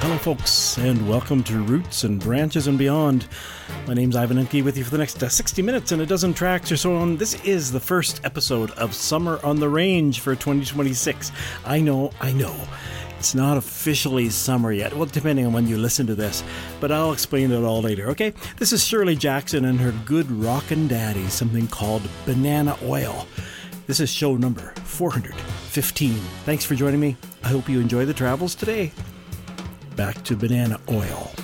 Hello, folks, and welcome to Roots and Branches and Beyond. My name's Ivan Entke with you for the next 60 minutes and a dozen tracks or so on. This is the first episode of Summer on the Range for 2026. I know. It's not officially summer yet, well, depending on when you listen to this, but I'll explain it all later, okay? This is Shirley Jackson and her good rockin' daddy, something called Banana Oil. This is show number 415. Thanks for joining me. I hope you enjoy the travels today. Back to Banana Oil.